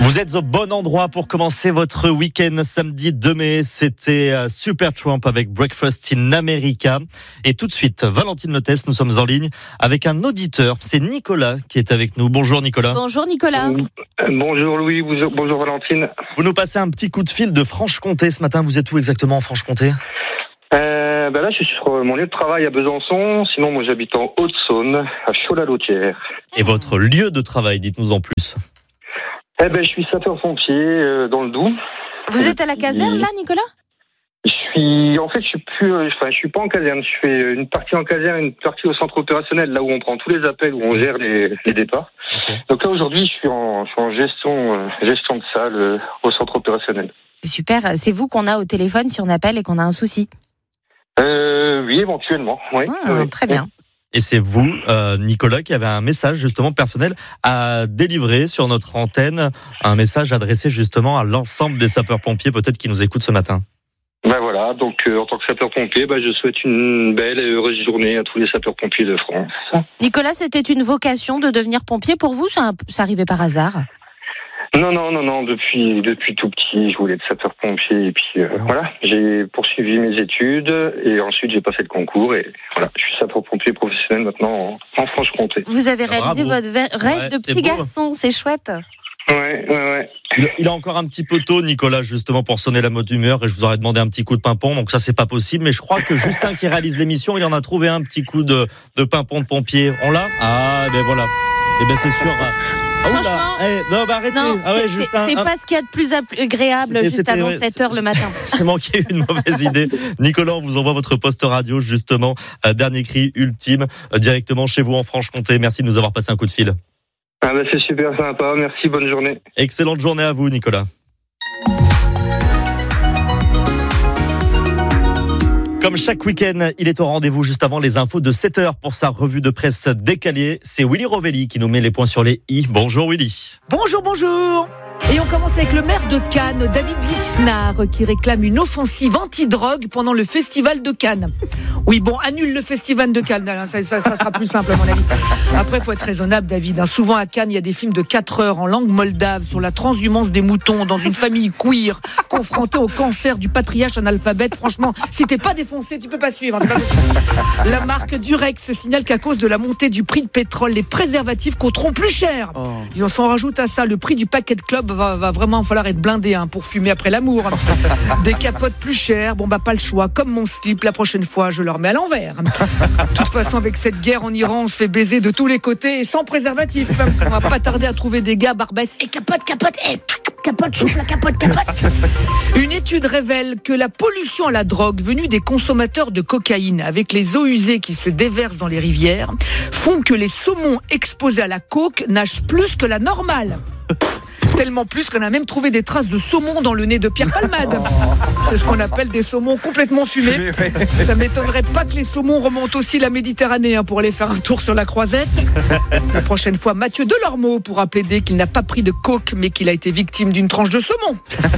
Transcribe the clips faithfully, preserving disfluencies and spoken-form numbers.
Vous êtes au bon endroit pour commencer votre week-end samedi deux mai. C'était Supertramp avec Breakfast in America. Et tout de suite, Valentine Lotès, nous sommes en ligne avec un auditeur. C'est Nicolas qui est avec nous. Bonjour Nicolas. Bonjour Nicolas. Bonjour Louis, bonjour Valentine. Vous nous passez un petit coup de fil de Franche-Comté ce matin. Vous êtes où exactement en Franche-Comté ? euh, ben Là, je suis sur mon lieu de travail à Besançon. Sinon, moi, j'habite en Haute-Saône, à Chaux-la-Lautière. Et votre lieu de travail, dites-nous en plus. Eh ben, je suis sapeur-pompier euh, dans le Doubs. Vous êtes à la caserne là, Nicolas ? Je suis, en fait, je suis plus, euh, enfin, je suis pas en caserne. Je fais une partie en caserne, une partie au centre opérationnel, là où on prend tous les appels, où on gère les, les départs. Okay. Donc là, aujourd'hui, je suis en, je suis en gestion, euh, gestion de salle euh, au centre opérationnel. C'est super. C'est vous qu'on a au téléphone si on appelle et qu'on a un souci. Euh, oui, éventuellement. Oui. Ah, oui. Très bien. Et c'est vous, euh, Nicolas, qui avez un message justement personnel à délivrer sur notre antenne, un message adressé justement à l'ensemble des sapeurs-pompiers peut-être qui nous écoutent ce matin. Ben voilà, donc euh, en tant que sapeur-pompier, ben, je souhaite une belle et heureuse journée à tous les sapeurs-pompiers de France. Nicolas, c'était une vocation de devenir pompier pour vous ? Ça, ça arrivait par hasard ? Non, non, non, non. Depuis, depuis tout petit, je voulais être sapeur-pompier. Et puis, euh, voilà, j'ai poursuivi mes études. Et ensuite, j'ai passé le concours. Et voilà, je suis sapeur-pompier professionnel maintenant en, en Franche-Comté. Vous avez réalisé Bravo. votre rêve Ouais, de c'est petit beau. garçon. C'est chouette. Ouais, ouais, ouais. Il, il a encore un petit peu tôt, Nicolas, justement, pour sonner la mode d'humeur. Et je vous aurais demandé un petit coup de pimpon. Donc ça, c'est pas possible. Mais je crois que Justin, qui réalise l'émission, il en a trouvé un petit coup de, de pimpon de pompier. On l'a ? Ah, ben voilà. Et ben c'est sûr. Ah, Franchement, eh, non, bah arrêtez. non, ah ouais, c'est, Justin, c'est un... pas ce qu'il y a de plus agréable C'était, juste c'était, avant ouais, sept heures le matin. C'est manqué une mauvaise idée. Nicolas, on vous envoie votre poste radio, justement. Euh, dernier cri ultime, euh, directement chez vous en Franche-Comté. Merci de nous avoir passé un coup de fil. Ah ben c'est super sympa. Merci, bonne journée. Excellente journée à vous, Nicolas. Comme chaque week-end, il est au rendez-vous juste avant les infos de sept heures pour sa revue de presse décalée. C'est Willy Rovelli qui nous met les points sur les i. Bonjour Willy. Bonjour, bonjour. Et on commence avec le maire de Cannes, David Lisnard, qui réclame une offensive anti-drogue pendant le festival de Cannes. Oui, bon, annule le festival de Cannes, ça, ça, ça sera plus simple à mon avis. Après, il faut être raisonnable, David. Souvent à Cannes, il y a des films de quatre heures en langue moldave sur la transhumance des moutons dans une famille queer confrontée au cancer du patriarche analphabète. Franchement, si t'es pas défoncé, tu peux pas suivre. C'est pas possible. La marque Durex signale qu'à cause de la montée du prix de pétrole, les préservatifs coûteront plus cher. Oh. Et on s'en rajoute à ça, le prix du paquet de club va, va vraiment falloir être blindé hein, pour fumer après l'amour. Des capotes plus chères, bon bah pas le choix. Comme mon slip, la prochaine fois, je le remets à l'envers. De toute façon, avec cette guerre en Iran, on se fait baiser de tous les côtés et sans préservatif. On va pas tarder à trouver des gars barbesses. Et capote, capote, et capote, chouffe la capote, capote. Une étude révèle que la pollution à la drogue venue des consommateurs de cocaïne avec les eaux usées qui se déversent dans les rivières font que les saumons exposés à la coke nagent plus que la normale. Tellement plus qu'on a même trouvé des traces de saumon dans le nez de Pierre Palmade. C'est ce qu'on appelle des saumons complètement fumés. Ça m'étonnerait pas que les saumons remontent aussi la Méditerranée hein, pour aller faire un tour sur la Croisette. La prochaine fois, Mathieu Delormeau pourra plaider qu'il n'a pas pris de coke, mais qu'il a été victime d'une tranche de saumon.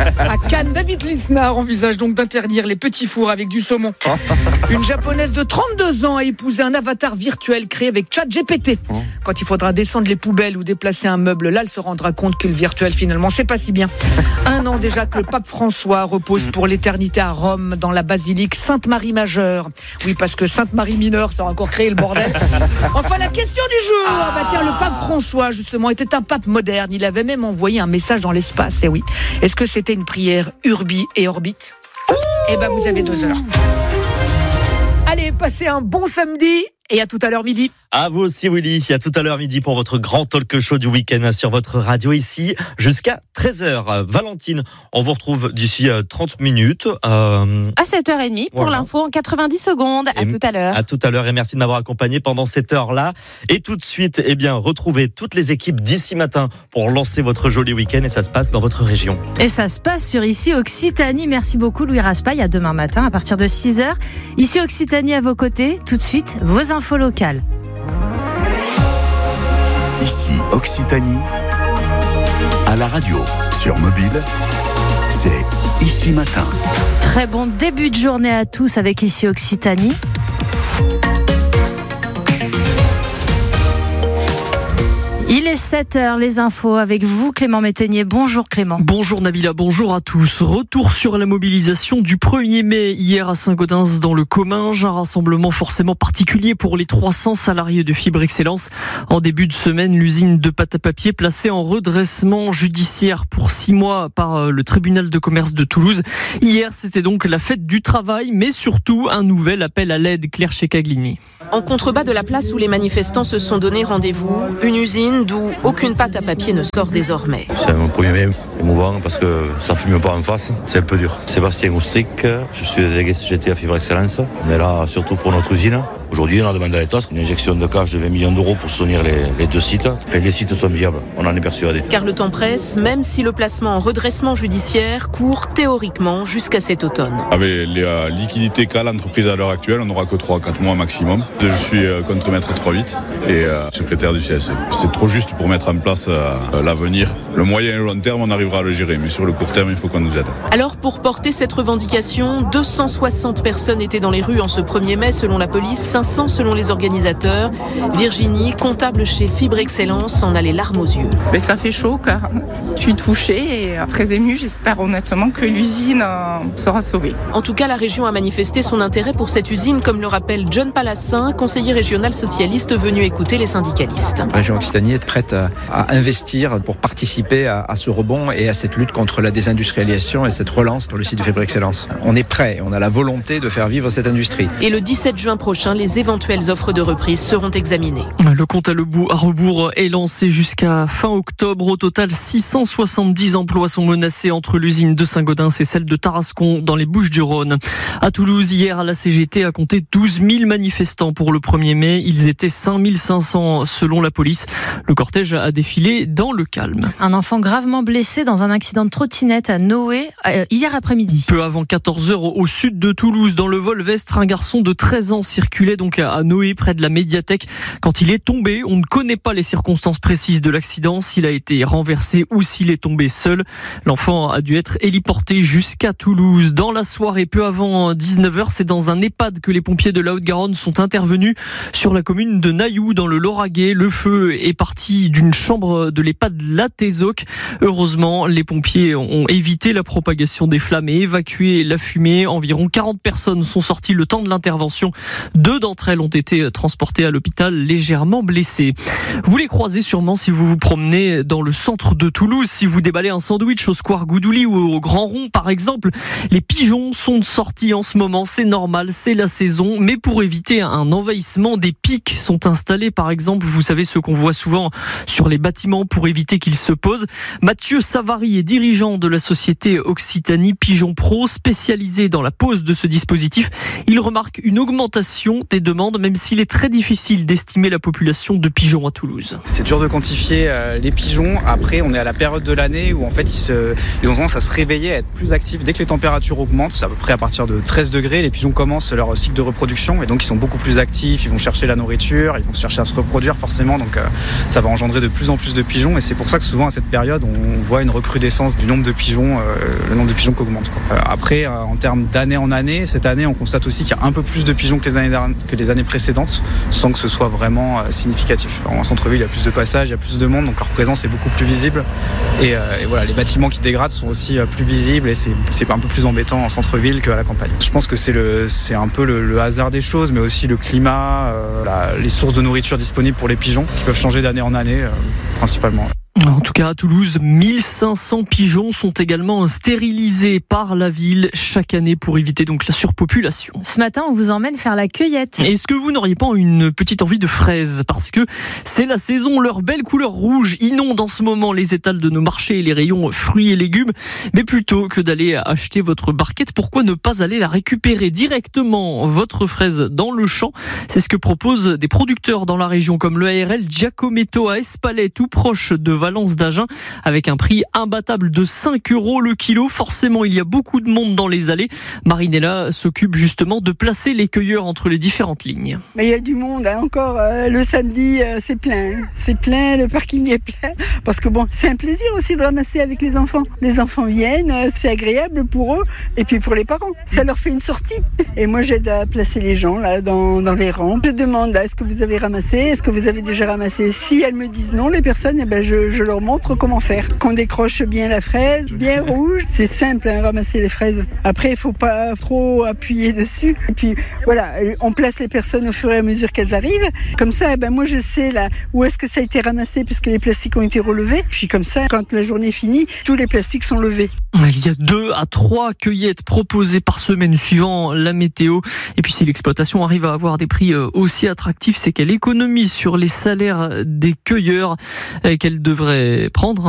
À Cannes, David Lisnard envisage donc d'interdire les petits fours avec du saumon. Une japonaise de trente-deux ans a épousé un avatar virtuel créé avec ChatGPT. Quand il faudra descendre les poubelles ou déplacer un meuble, là, elle se rendra compte que le virtuel finalement, c'est pas si bien. Un an déjà que le pape François repose pour l'éternité à Rome, dans la basilique Sainte-Marie-Majeure. Oui, parce que Sainte-Marie mineure, ça a encore créé le bordel. Enfin, la question du jour. Ah bah tiens, le pape François, justement, était un pape moderne. Il avait même envoyé un message dans l'espace. Et oui. Est-ce que c'était une prière urbi et orbite ? Eh ben, vous avez deux heures. Allez, passez un bon samedi. Et à tout à l'heure midi. À vous aussi, Willy. À tout à l'heure midi pour votre grand talk show du week-end sur votre radio ici jusqu'à treize heures. Valentine, on vous retrouve d'ici trente minutes. Euh... À sept heures trente pour voilà. L'info en quatre-vingt-dix secondes. À et tout à l'heure. À tout à l'heure et merci de m'avoir accompagné pendant cette heure-là. Et tout de suite, eh bien, retrouvez toutes les équipes d'ici matin pour lancer votre joli week-end et ça se passe dans votre région. Et ça se passe sur Ici Occitanie. Merci beaucoup Louis Raspail. À demain matin à partir de six heures. Ici Occitanie à vos côtés. Tout de suite, vos infos locales. Ici Occitanie, à la radio, sur mobile, c'est Ici Matin. Très bon début de journée à tous avec Ici Occitanie. Il est sept heures, les infos avec vous, Clément Métainier. Bonjour Clément. Bonjour Nabila, bonjour à tous. Retour sur la mobilisation du premier mai hier à Saint-Gaudens dans le Comminges. Un rassemblement forcément particulier pour les trois cents salariés de Fibre Excellence. En début de semaine, l'usine de pâte à papier placée en redressement judiciaire pour six mois par le tribunal de commerce de Toulouse. Hier, c'était donc la fête du travail, mais surtout un nouvel appel à l'aide. Claire Checaglini. En contrebas de la place où les manifestants se sont donné rendez-vous, une usine d'où aucune pâte à papier ne sort désormais. C'est mon premier mai émouvant parce que ça ne fume pas en face, c'est un peu dur. Sébastien Oustric, je suis délégué C G T à Fibre Excellence. On est là surtout pour notre usine. Aujourd'hui, on a demandé à l'État une injection de cash de vingt millions d'euros pour soutenir les, les deux sites. Enfin, les sites sont viables, on en est persuadé. Car le temps presse, même si le placement en redressement judiciaire court théoriquement jusqu'à cet automne. Avec les euh, liquidités qu'a l'entreprise à l'heure actuelle, on n'aura que trois à quatre mois maximum. Je suis euh, contremaître trois huit et euh, secrétaire du C S E. C'est trop juste pour mettre en place euh, l'avenir. Le moyen et le long terme, on arrivera à le gérer, mais sur le court terme, il faut qu'on nous aide. Alors, pour porter cette revendication, deux cent soixante personnes étaient dans les rues en ce premier mai selon la police, cinq cents selon les organisateurs. Virginie, comptable chez Fibre Excellence, en a les larmes aux yeux. Mais ça fait chaud car je suis touchée et très émue. J'espère honnêtement que l'usine sera sauvée. En tout cas, la région a manifesté son intérêt pour cette usine, comme le rappelle John Palassin, conseiller régional socialiste venu écouter les syndicalistes. La région Occitanie est prête à investir pour participer à ce rebond et à cette lutte contre la désindustrialisation et cette relance sur le site de Fibre Excellence. On est prêt, on a la volonté de faire vivre cette industrie. Et le dix-sept juin prochain, les éventuelles offres de reprise seront examinées. Le compte à rebours est lancé jusqu'à fin octobre. Au total, six cent soixante-dix emplois sont menacés entre l'usine de Saint-Gaudens et celle de Tarascon dans les Bouches-du-Rhône. À Toulouse, hier, la C G T a compté douze mille manifestants pour le premier mai. Ils étaient cinq mille cinq cents selon la police. Le cortège a défilé dans le calme. Un enfant gravement blessé dans un accident de trottinette à Noé euh, hier après-midi. Peu avant quatorze heures au sud de Toulouse, dans le Volvestre, un garçon de treize ans circulait donc à Noé près de la médiathèque. Quand il est tombé, on ne connaît pas les circonstances précises de l'accident, s'il a été renversé ou s'il est tombé seul. L'enfant a dû être héliporté jusqu'à Toulouse. Dans la soirée, peu avant dix-neuf heures, c'est dans un EHPAD que les pompiers de la Haute-Garonne sont intervenus sur la commune de Nailloux, dans le Lauragais. Le feu est parti d'une chambre de l'EHPAD La Tézoc. Heureusement, les pompiers ont évité la propagation des flammes et évacué la fumée. Environ quarante personnes sont sorties le temps de l'intervention. Deux d'entre elles ont été transportées à l'hôpital légèrement blessées. Vous les croisez sûrement si vous vous promenez dans le centre de Toulouse, si vous déballez un sandwich au Square Goudouli ou au Grand Rond par exemple. Les pigeons sont sortis en ce moment, c'est normal, c'est la saison, mais pour éviter un envahissement, des pics sont installés par exemple, vous savez ceux qu'on voit souvent sur les bâtiments pour éviter qu'ils se posent. Mathieu Savary est dirigeant de la société Occitanie Pigeon Pro, spécialisé dans la pose de ce dispositif. Il remarque une augmentation des demandes, même s'il est très difficile d'estimer la population de pigeons à Toulouse. C'est dur de quantifier euh, les pigeons. Après, on est à la période de l'année où en fait ils, se, ils ont tendance à se réveiller, à être plus actifs dès que les températures augmentent. C'est à peu près à partir de treize degrés. Les pigeons commencent leur cycle de reproduction et donc ils sont beaucoup plus actifs. Ils vont chercher la nourriture, ils vont chercher à se reproduire forcément. Donc euh, ça va engendrer de plus en plus de pigeons et c'est pour ça que souvent à cette période on voit une recrudescence du nombre de pigeons, euh, le nombre de pigeons qui augmente. Quoi. Euh, après, euh, en termes d'année en année, cette année on constate aussi qu'il y a un peu plus de pigeons que les années, que les années précédentes, sans que ce soit vraiment euh, significatif. En centre-ville, il y a plus de passages, il y a plus de monde, donc leur présence est beaucoup plus visible. Et, euh, et voilà, les bâtiments qui dégradent sont aussi euh, plus visibles et c'est, c'est un peu plus embêtant en centre-ville qu'à la campagne. Je pense que c'est, le, c'est un peu le, le hasard des choses, mais aussi le climat, euh, la, les sources de nourriture disponibles pour les pigeons, qui peuvent changer d'année en année, euh, principalement. En tout cas, à Toulouse, mille cinq cents pigeons sont également stérilisés par la ville chaque année pour éviter donc la surpopulation. Ce matin, on vous emmène faire la cueillette. Est-ce que vous n'auriez pas une petite envie de fraises ? Parce que c'est la saison, leur belle couleur rouge inonde en ce moment les étals de nos marchés et les rayons fruits et légumes. Mais plutôt que d'aller acheter votre barquette, pourquoi ne pas aller la récupérer directement, votre fraise, dans le champ ? C'est ce que proposent des producteurs dans la région comme le A R L Giacometto à Espalais, tout proche de Valence d'Agen avec un prix imbattable de cinq euros le kilo. Forcément, il y a beaucoup de monde dans les allées. Marinella s'occupe justement de placer les cueilleurs entre les différentes lignes. Mais il y a du monde, hein, encore euh, le samedi, euh, c'est plein. C'est plein, le parking est plein. Parce que bon, c'est un plaisir aussi de ramasser avec les enfants. Les enfants viennent, euh, c'est agréable pour eux et puis pour les parents. Ça leur fait une sortie. Et moi, j'aide à placer les gens là dans, dans les rangs. Je demande là, est-ce que vous avez ramassé? Est-ce que vous avez déjà ramassé? Si elles me disent non, les personnes, eh ben, je, je leur montre comment faire. Qu'on décroche bien la fraise, bien rouge. C'est simple, hein, ramasser les fraises. Après, il faut pas trop appuyer dessus. Et puis, voilà, on place les personnes au fur et à mesure qu'elles arrivent. Comme ça, eh ben, moi, je sais là où est-ce que ça a été ramassé puisque les plastiques ont été relevés. Puis comme ça, quand la journée est finie, tous les plastiques sont levés. Il y a deux à trois cueillettes proposées par semaine suivant la météo. Et puis si l'exploitation arrive à avoir des prix aussi attractifs, c'est qu'elle économise sur les salaires des cueilleurs qu'elle devrait prendre.